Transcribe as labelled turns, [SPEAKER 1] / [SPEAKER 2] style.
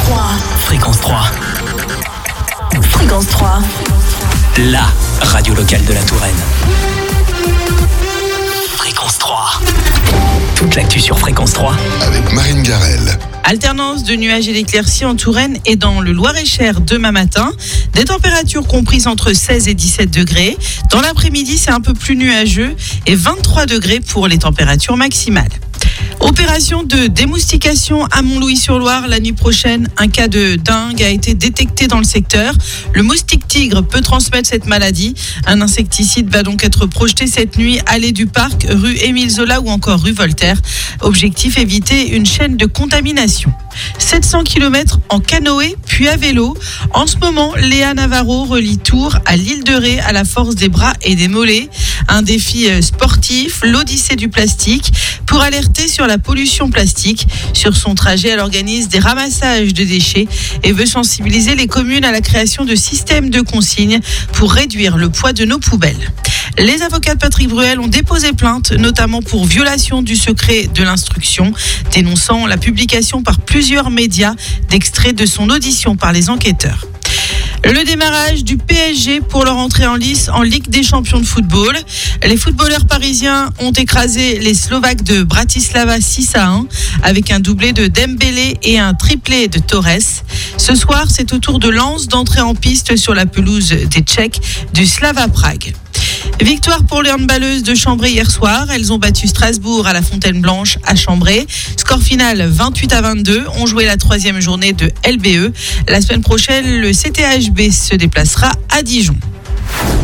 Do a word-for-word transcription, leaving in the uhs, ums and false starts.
[SPEAKER 1] trois.
[SPEAKER 2] Fréquence trois.
[SPEAKER 1] Fréquence trois.
[SPEAKER 2] La radio locale de la Touraine. Fréquence trois. Toute l'actu sur Fréquence trois.
[SPEAKER 3] Avec Marine Garel.
[SPEAKER 4] Alternance de nuages et d'éclaircies en Touraine et dans le Loir-et-Cher demain matin. Des températures comprises entre seize et dix-sept degrés. Dans l'après-midi, c'est un peu plus nuageux et vingt-trois degrés pour les températures maximales. Opération de démoustication à Montlouis-sur-Loire. La nuit prochaine, un cas de dengue a été détecté dans le secteur. Le moustique tigre peut transmettre cette maladie. Un insecticide va donc être projeté cette nuit, allée du Parc, rue Émile Zola ou encore rue Voltaire. Objectif, éviter une chaîne de contamination. sept cents kilomètres en canoë puis à vélo. En ce moment, Léa Navarro relie Tours à l'île de Ré à la force des bras et des mollets. Un défi sportif, l'Odyssée du plastique, pour alerter sur la pollution plastique. Sur son trajet, elle organise des ramassages de déchets et veut sensibiliser les communes à la création de systèmes de consignes pour réduire le poids de nos poubelles. Les avocats de Patrick Bruel ont déposé plainte, notamment pour violation du secret de l'instruction, dénonçant la publication par plusieurs médias d'extraits de son audition par les enquêteurs. Le démarrage du P S G pour leur entrée en lice en Ligue des champions de football. Les footballeurs parisiens ont écrasé les Slovaques de Bratislava six à un avec un doublé de Dembélé et un triplé de Torres. Ce soir, c'est au tour de Lens d'entrer en piste sur la pelouse des Tchèques du Slava Prague. Victoire pour les handballeuses de Chambray hier soir. Elles ont battu Strasbourg à la Fontaine-Blanche à Chambray. Score final vingt-huit à vingt-deux. On jouait la troisième journée de L B E. La semaine prochaine, le C T H B se déplacera à Dijon.